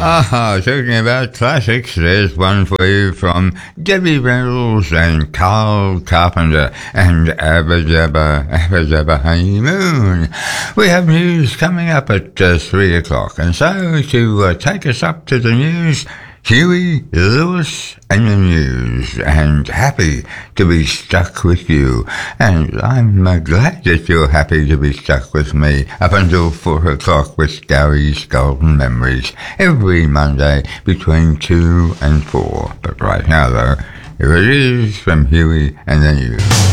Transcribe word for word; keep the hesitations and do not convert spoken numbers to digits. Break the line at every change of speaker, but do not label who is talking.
Ah, talking about classics, there's one for you from Debbie Reynolds and Carl Carpenter and Abba Jabba, Abba Jabba Honeymoon. We have news coming up at uh, three o'clock, and so to uh, take us up to the news, Huey Lewis and the news, and happy to be stuck with you. And I'm uh, glad that you're happy to be stuck with me up until four o'clock with Gary's Golden Memories every Monday between two and four. But right now, though, here it is from Huey and the news.